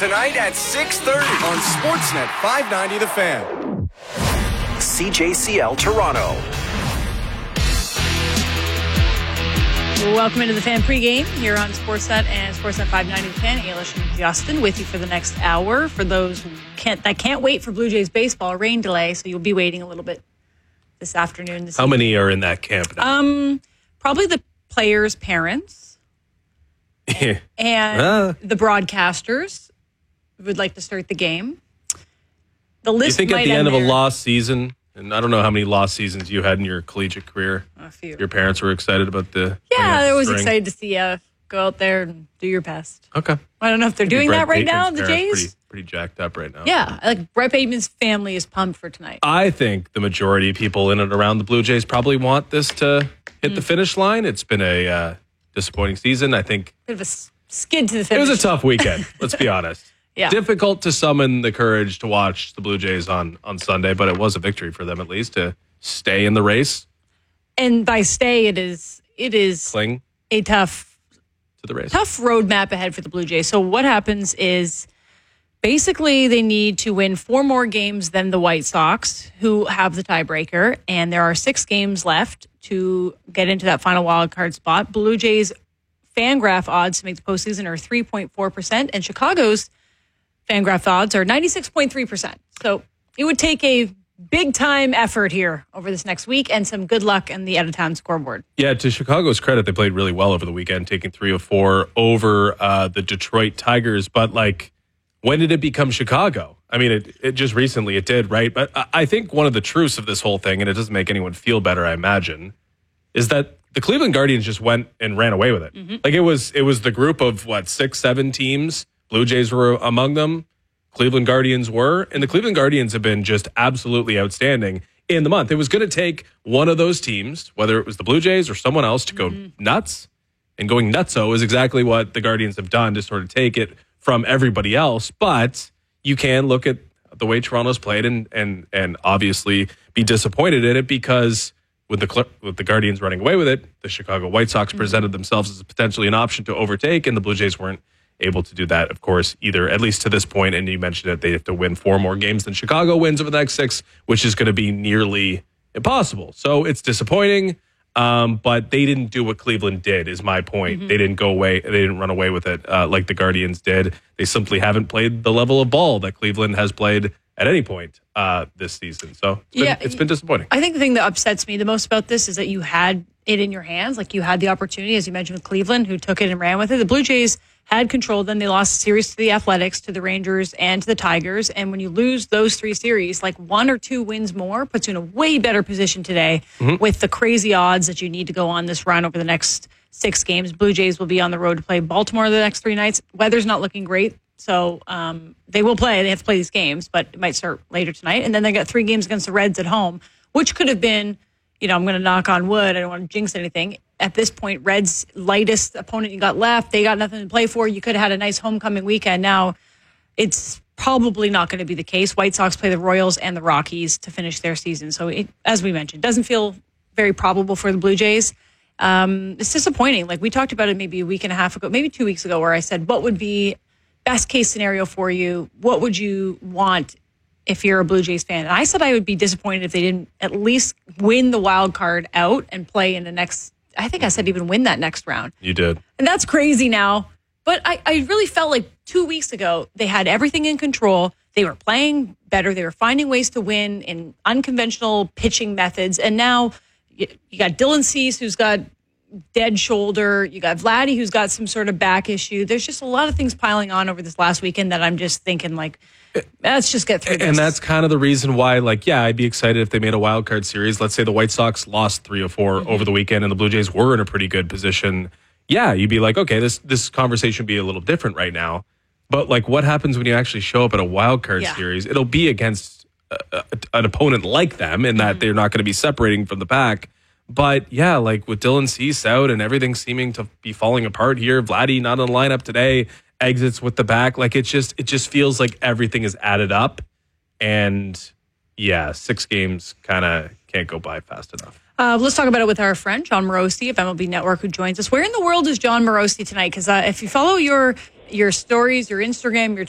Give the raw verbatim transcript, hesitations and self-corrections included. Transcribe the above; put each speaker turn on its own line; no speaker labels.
tonight at six thirty on Sportsnet five ninety The Fan.
C J C L Toronto.
Welcome into the Fan pregame here on Sportsnet and Sportsnet five ninety The Fan. Ailish and Justin with you for the next hour. For those who can't, that can't wait for Blue Jays baseball, rain delay, so you'll be waiting a little bit this afternoon. This
How
evening.
many are in that camp now?
Um, probably the players' parents and
uh.
the broadcasters would like to start the game. The list.
You think
might
at the end of a
there.
lost season, and I don't know how many lost seasons you had in your collegiate career.
A few.
Your parents were excited about the
Yeah, they're always
string.
excited to see you go out there and do your best.
Okay.
I don't know if they're doing
Brett
that right now,
Bateman's
the
parents
Jays.
Pretty, pretty jacked up right now.
Yeah, like Brett Bateman's family is pumped for tonight.
I think the majority of people in and around the Blue Jays probably want this to hit
Mm.
the finish line. It's been a uh, disappointing season. I think
Bit of a s- skid to the
it
finish.
was a tough weekend. Let's be honest.
Yeah.
Difficult to summon the courage to watch the Blue Jays on, on Sunday, but it was a victory for them at least to stay in the race,
And by stay, it is it is
cling
a tough
to the race.
tough roadmap ahead for the Blue Jays. So what happens is basically they need to win four more games than the White Sox, who have the tiebreaker, and there are six games left to get into that final wild card spot. Blue Jays Fangraph odds to make the postseason are three point four percent, and Chicago's Fangraph odds are ninety-six point three percent. So it would take a big-time effort here over this next week and some good luck in the out-of-town scoreboard.
Yeah, to Chicago's credit, they played really well over the weekend, taking three of four over uh, the Detroit Tigers. But, like, when did it become Chicago? I mean, it, it just recently it did, right? But I, I think one of the truths of this whole thing, and it doesn't make anyone feel better, I imagine, is that the Cleveland Guardians just went and ran away with it. Mm-hmm. Like, it was it was the group of, what, six, seven teams? Blue Jays were among them. Cleveland Guardians were, and the Cleveland Guardians have been just absolutely outstanding in the month. It was going to take one of those teams, whether it was the Blue Jays or someone else, to go mm-hmm. nuts, and going nutso is exactly what the Guardians have done to sort of take it from everybody else. But you can look at the way Toronto's played and and and obviously be disappointed in it, because with the with the Guardians running away with it, the Chicago White Sox mm-hmm. presented themselves as potentially an option to overtake, and the Blue Jays weren't able to do that, of course, either, at least to this point. And you mentioned it, they have to win four more games than Chicago wins over the next six, which is going to be nearly impossible. So it's disappointing, um, but they didn't do what Cleveland did, is my point. Mm-hmm. They didn't go away, they didn't run away with it uh, like the Guardians did. They simply haven't played the level of ball that Cleveland has played at any point uh, this season. So it's been,
yeah,
it's been disappointing.
I think the thing that upsets me the most about this is that you had it in your hands. Like, you had the opportunity, as you mentioned, with Cleveland, who took it and ran with it. The Blue Jays had control. Then they lost a series to the Athletics, to the Rangers, and to the Tigers. And when you lose those three series, like one or two wins more puts you in a way better position today mm-hmm. with the crazy odds that you need to go on this run over the next six games. Blue Jays will be on the road to play Baltimore the next three nights. Weather's not looking great, so um, they will play. They have to play these games, but it might start later tonight. And then they got three games against the Reds at home, which could have been, you know, I'm going to knock on wood. I don't want to jinx anything. At this point, Reds' lightest opponent you got left. They got nothing to play for. You could have had a nice homecoming weekend. Now, it's probably not going to be the case. White Sox play the Royals and the Rockies to finish their season. So, it, as we mentioned, doesn't feel very probable for the Blue Jays. Um, it's disappointing. Like, we talked about it maybe a week and a half ago, maybe two weeks ago, where I said, what would be best case scenario for you? What would you want if you're a Blue Jays fan? And I said I would be disappointed if they didn't at least win the wild card out and play in the next, I think I said even win that next round.
You did.
And that's crazy now. But I, I really felt like two weeks ago, they had everything in control. They were playing better. They were finding ways to win in unconventional pitching methods. And now you, you got Dylan Cease, who's got dead shoulder. You got Vladdy, who's got some sort of back issue. There's just a lot of things piling on over this last weekend that I'm just thinking, like, let's just get through this.
And that's kind of the reason why, like, yeah, I'd be excited if they made a wild card series. Let's say the White Sox lost three or four mm-hmm. over the weekend and the Blue Jays were in a pretty good position. Yeah, you'd be like, okay, this this conversation would be a little different right now. But, like, what happens when you actually show up at a wild card
yeah.
series? It'll be against a, a, an opponent like them in that mm-hmm. they're not going to be separating from the pack. But, yeah, like, with Dylan Cease out and everything seeming to be falling apart here, Vladdy not in the lineup today, exits with the back. Like, it's just, it just feels like everything is added up. And, yeah, six games kind of can't go by fast enough.
Uh, let's talk about it with our friend, John Morosi of M L B Network, who joins us. Where in the world is John Morosi tonight? Because uh, if you follow your your stories, your Instagram, your